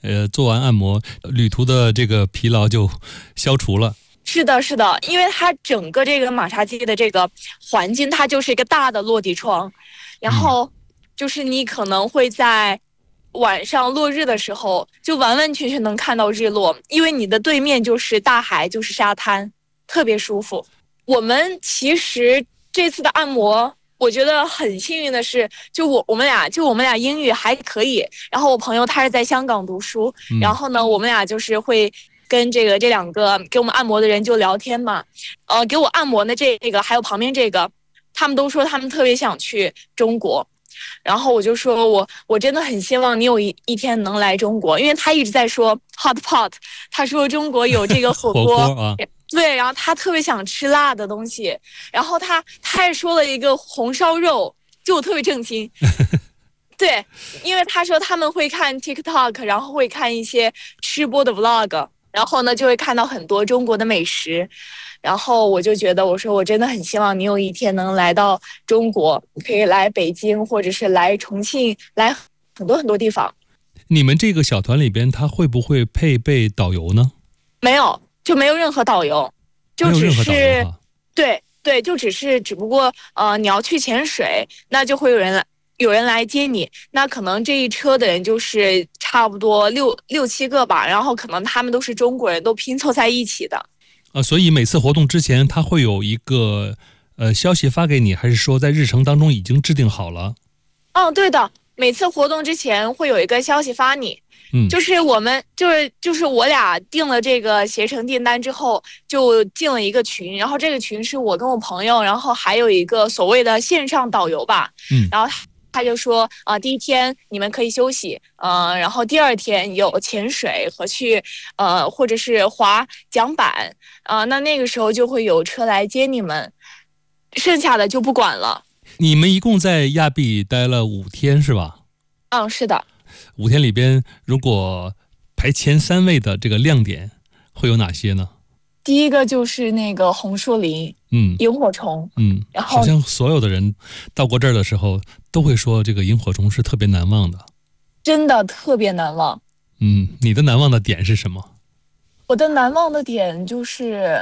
做完按摩，旅途的这个疲劳就消除了。 是的，是的，因为它整个这个马杀鸡的这个环境，它就是一个大的落地窗，然后就是你可能会在晚上落日的时候，就完完全全能看到日落，因为你的对面就是大海，就是沙滩，特别舒服。我们其实这次的按摩，我觉得很幸运的是，就我们俩英语还可以，然后我朋友他是在香港读书，然后呢，我们俩就是会跟这两个给我们按摩的人就聊天嘛，给我按摩的这个还有旁边这个，他们都说他们特别想去中国。然后我就说我真的很希望你有一天能来中国，因为他一直在说 hot pot， 他说中国有这个火锅啊， 对，然后他特别想吃辣的东西，然后他还说了一个红烧肉，就我特别震惊。对，因为他说他们会看 TikTok， 然后会看一些吃播的 vlog， 然后呢就会看到很多中国的美食，然后我就觉得我说我真的很希望你有一天能来到中国，可以来北京或者是来重庆，来很多很多地方。 你们这个小团里边，他会不会配备导游呢？ 没有，就没有任何导游，就只是对，就只不过你要去潜水，那就会有人来接你，那可能这一车的人就是差不多六七个吧，然后可能他们都是中国人，都拼凑在一起的。 所以每次活动之前，他会有一个消息发给你，还是说在日程当中已经制定好了？ 对的，每次活动之前会有一个消息发你。就是我们就是我俩定了这个携程订单之后，就进了一个群，然后这个群是我跟我朋友，然后还有一个所谓的线上导游吧，然后他就说第一天你们可以休息，然后第二天有潜水和去或者是滑桨板，那个时候就会有车来接你们，剩下的就不管了。 你们一共在亚庇待了5天是吧？ 是的。 5天里边，如果排前3位的这个亮点会有哪些呢？ 第一个就是那个红树林，萤火虫，然后好像所有的人到过这儿的时候都会说这个萤火虫是特别难忘的， 真的特别难忘。 你的难忘的点是什么？ 我的难忘的点就是，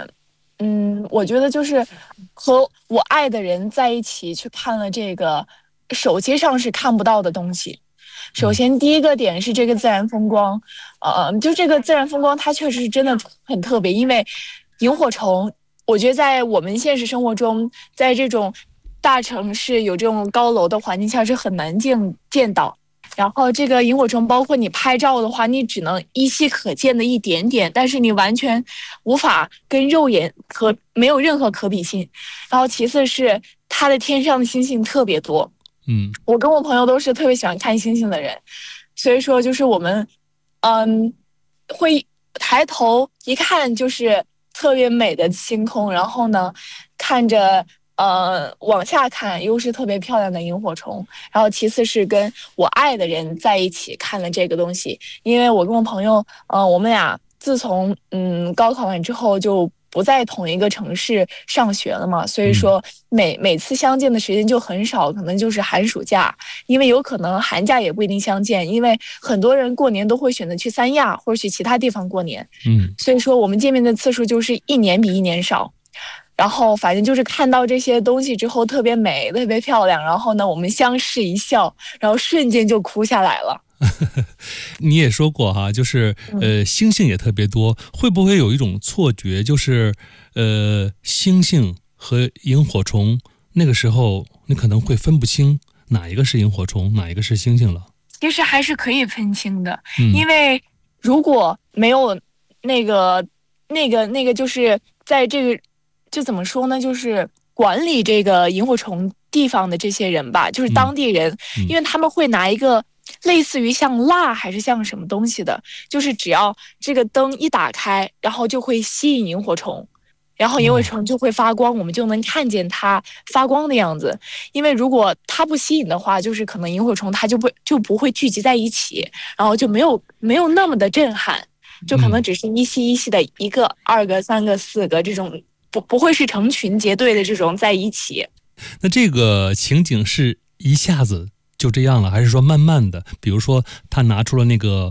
我觉得就是和我爱的人在一起去看了这个手机上是看不到的东西。首先第一个点是这个自然风光，就这个自然风光它确实是真的很特别，因为萤火虫我觉得在我们现实生活中，在这种大城市有这种高楼的环境下是很难见到，然后这个萤火虫包括你拍照的话，你只能依稀可见的一点点，但是你完全无法跟肉眼没有任何可比性。然后其次是它的天上的星星特别多，我跟我朋友都是特别喜欢看星星的人，所以说就是我们会抬头一看就是特别美的星空，然后呢看着往下看又是特别漂亮的萤火虫，然后其次是跟我爱的人在一起看了这个东西，因为我跟我朋友我们俩自从高考完之后就不在同一个城市上学了嘛，所以说每次相见的时间就很少，可能就是寒暑假，因为有可能寒假也不一定相见，因为很多人过年都会选择去三亚或者去其他地方过年，所以说我们见面的次数就是一年比一年少。然后反正就是看到这些东西之后特别美特别漂亮，然后呢我们相视一笑，然后瞬间就哭下来了。 你也说过哈，就是星星也特别多，会不会有一种错觉，就是星星和萤火虫那个时候你可能会分不清哪一个是萤火虫哪一个是星星了？ 其实还是可以分清的，因为如果没有那个就是在这个就怎么说呢，就是管理这个萤火虫地方的这些人吧，就是当地人，因为他们会拿一个类似于像蜡还是像什么东西的，就是只要这个灯一打开，然后就会吸引萤火虫，然后萤火虫就会发光，我们就能看见它发光的样子。因为如果它不吸引的话，就是可能萤火虫它就不会聚集在一起，然后就没有那么的震撼，就可能只是一系一系的1个、2个、3个、4个这种，不会是成群结队的这种在一起。 那这个情景是一下子就这样了，还是说慢慢的？比如说他拿出了那个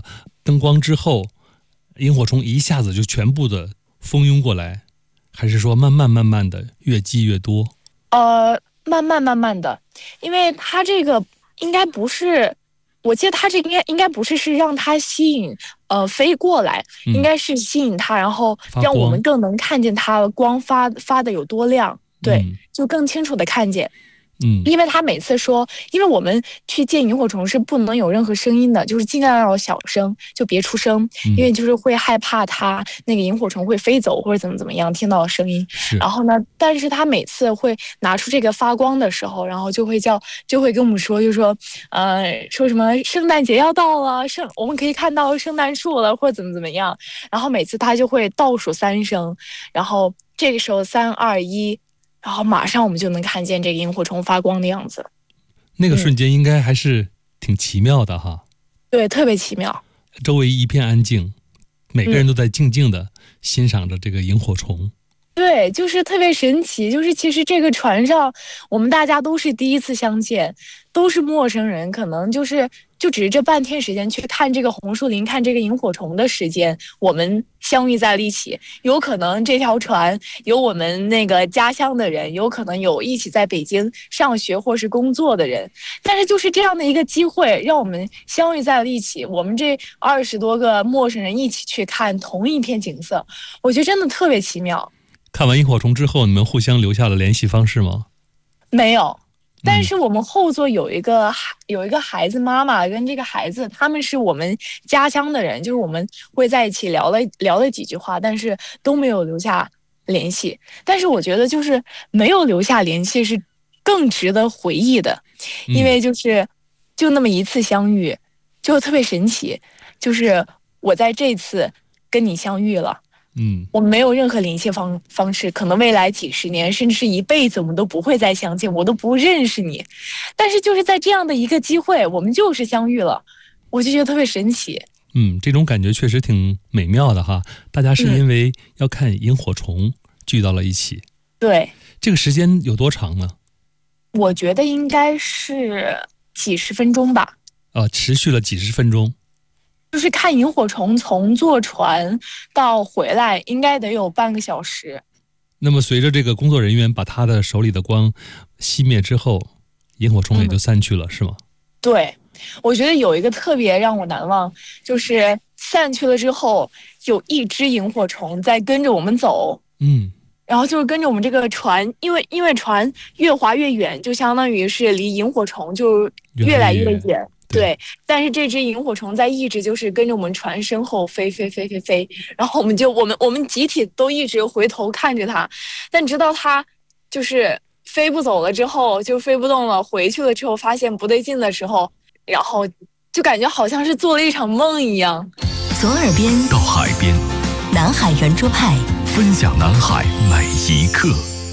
灯光之后，萤火虫一下子就全部的蜂拥过来，还是说慢慢的越积越多？ 慢慢的，因为它这个应该不是，我记得它这个应该不是让它吸引飞过来，应该是吸引它，然后让我们更能看见它光发的有多亮，对，就更清楚的看见。因为他每次说，因为我们去见萤火虫是不能有任何声音的，就是尽量要小声，就别出声，因为就是会害怕它那个萤火虫会飞走或者怎么样，听到声音。然后呢，但是他每次会拿出这个发光的时候，然后就会跟我们说，就说说什么圣诞节要到了，我们可以看到圣诞树了，或者怎么样。然后每次他就会倒数3声，然后这个时候3、2、1。然后马上我们就能看见这个萤火虫发光的样子， 那个瞬间应该还是挺奇妙的哈。 对，特别奇妙。 周围一片安静，每个人都在静静的欣赏着这个萤火虫。 对，就是特别神奇。就是其实这个船上，我们大家都是第一次相见，都是陌生人，可能就只是这半天时间去看这个红树林、看这个萤火虫的时间，我们相遇在了一起。有可能这条船有我们那个家乡的人，有可能有一起在北京上学或是工作的人，但是就是这样的一个机会，让我们相遇在了一起。我们这20多个陌生人一起去看同一片景色，我觉得真的特别奇妙。 看完萤火虫之后，你们互相留下了联系方式吗？ 没有。但是我们后座有一个孩子妈妈跟这个孩子，他们是我们家乡的人，就是我们会在一起聊了几句话，但是都没有留下联系。但是我觉得就是没有留下联系是更值得回忆的，因为就那么一次相遇，就特别神奇。就是我在这次跟你相遇了。我们没有任何联系方式，可能未来几十年甚至是一辈子我们都不会再相见，我都不认识你，但是就是在这样的一个机会，我们就是相遇了，我就觉得特别神奇。 这种感觉确实挺美妙的哈。大家是因为要看萤火虫聚到了一起。 对， 这个时间有多长呢？ 我觉得应该是几十分钟吧。 持续了几十分钟。 就是看萤火虫从坐船到回来应该得有半个小时。 那么随着这个工作人员把他的手里的光熄灭之后，萤火虫也就散去了，是吗？ 对，我觉得有一个特别让我难忘，就是散去了之后有一只萤火虫在跟着我们走。然后就是跟着我们这个船，因为船越划越远，就相当于是离萤火虫就越来越远。对，但是这只萤火虫在一直就是跟着我们船身后飞，然后我们集体都一直回头看着它，但直到它就是飞不走了之后，就飞不动了，回去了之后发现不对劲的时候，然后就感觉好像是做了一场梦一样。 从耳边到海边， 南海圆桌派分享南海每一刻。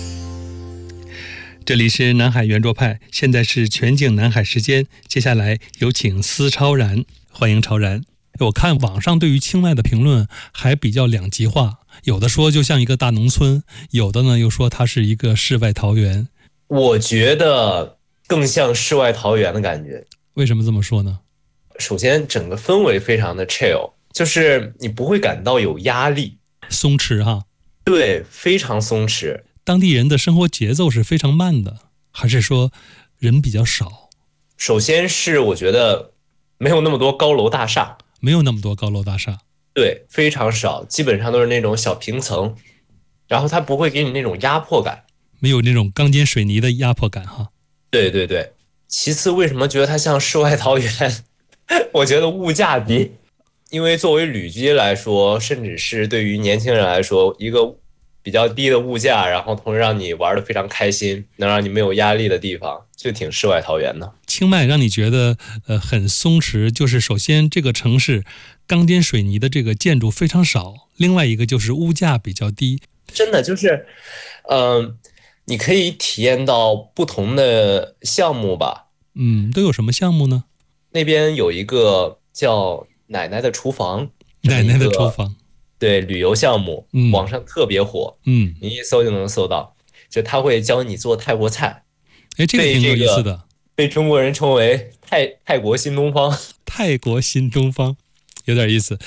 这里是南海圆桌派，现在是全景南海时间。接下来有请司超然，欢迎超然。我看网上对于清迈的评论还比较两极化，有的说就像一个大农村，有的呢又说它是一个世外桃源。 我觉得更像世外桃源的感觉。 为什么这么说呢？ 首先整个氛围非常的 chill， 就是你不会感到有压力， 松弛哈。 对，非常松弛。 当地人的生活节奏是非常慢的，还是说人比较少？ 首先是我觉得没有那么多高楼大厦。对，非常少，基本上都是那种小平层，然后它不会给你那种压迫感， 没有那种钢筋水泥的压迫感哈。 对对对。其次为什么觉得它像世外桃源？我觉得物价低，因为作为旅居来说，甚至是对于年轻人来说，一个比较低的物价，然后同时让你玩得非常开心，能让你没有压力的地方，就挺世外桃源的。 清迈让你觉得很松弛，就是首先这个城市钢筋水泥的这个建筑非常少，另外一个就是物价比较低。 真的就是你可以体验到不同的项目吧。 都有什么项目呢？ 那边有一个叫奶奶的厨房， 奶奶的厨房， 对，旅游项目，网上特别火，你一搜就能搜到，就他会教你做泰国菜。 这个挺有意思的， 被中国人称为泰国新东方。 泰国新东方有点意思。